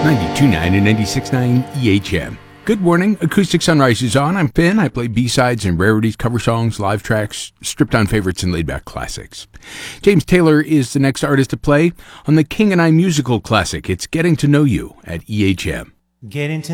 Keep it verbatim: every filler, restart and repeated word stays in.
ninety-two point nine and ninety-six point nine E H M. Good morning. Acoustic Sunrise is on. I'm Finn. I play B-sides and rarities, cover songs, live tracks, stripped-down favorites, and laid-back classics. James Taylor is the next artist to play on the King and I musical classic. It's Getting to Know You at E H M. Getting to